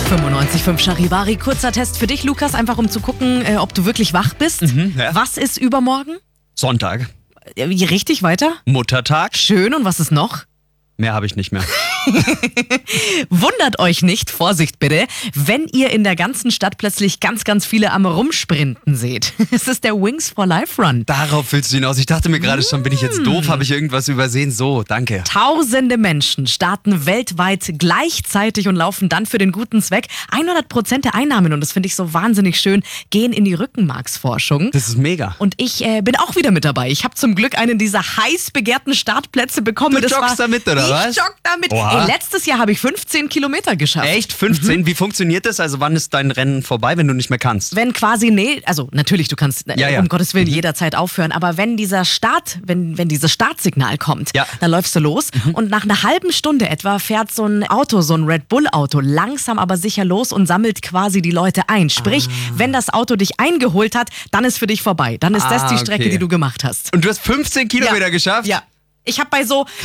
95.5 Charivari, kurzer Test für dich, Lukas, einfach um zu gucken, ob du wirklich wach bist. Ja. Was ist übermorgen? Sonntag. Richtig, weiter? Muttertag. Schön, und was ist noch? Mehr habe ich nicht mehr. Wundert euch nicht, Vorsicht bitte, wenn ihr in der ganzen Stadt plötzlich ganz, ganz viele am Rumsprinten seht. Es ist der Wings for Life Run. Darauf willst du hinaus. Ich dachte mir gerade schon, bin ich jetzt doof? Habe ich irgendwas übersehen? So, danke. Tausende Menschen starten weltweit gleichzeitig und laufen dann für den guten Zweck. 100% der Einnahmen, und das finde ich so wahnsinnig schön, gehen in die Rückenmarksforschung. Das ist mega. Und ich bin auch wieder mit dabei. Ich habe zum Glück einen dieser heiß begehrten Startplätze bekommen. Du joggst damit, oder was? Ich jogge damit. Oha. Ey, letztes Jahr habe ich 15 Kilometer geschafft. Echt? 15? Wie funktioniert das? Also wann ist dein Rennen vorbei, wenn du nicht mehr kannst? Wenn quasi, also natürlich, du kannst Ja. um Gottes Willen jederzeit aufhören, aber wenn dieser wenn dieses Startsignal kommt, Ja. dann läufst du los und nach einer halben Stunde etwa fährt so ein Auto, so ein Red Bull Auto, langsam aber sicher los und sammelt quasi die Leute ein. Sprich, wenn das Auto dich eingeholt hat, dann ist für dich vorbei. Dann ist das die Strecke, okay. die du gemacht hast. Und du hast 15 Kilometer geschafft? Ja. Ich habe bei so